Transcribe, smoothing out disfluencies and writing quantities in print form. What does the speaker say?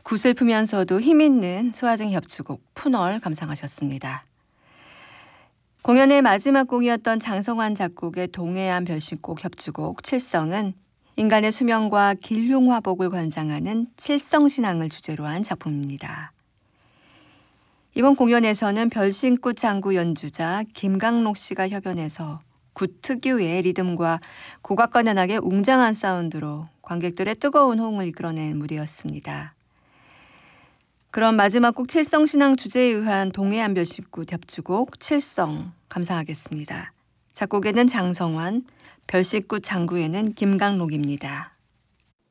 구슬프면서도 힘있는 소화증 협주곡 푸널 감상하셨습니다. 공연의 마지막 곡이었던 장성환 작곡의 동해안 별신곡 협주곡 칠성은 인간의 수명과 길흉화복을 관장하는 칠성신앙을 주제로 한 작품입니다. 이번 공연에서는 별신굿 장구 연주자 김강록 씨가 협연해서 굿 특유의 리듬과 고각과 연하게 웅장한 사운드로 관객들의 뜨거운 호응을 이끌어낸 무대였습니다. 그럼 마지막 곡 칠성신앙 주제에 의한 동해안 별신굿 협주곡 칠성 감상하겠습니다. 작곡에는 장성환, 별신굿 장구에는 김강록입니다.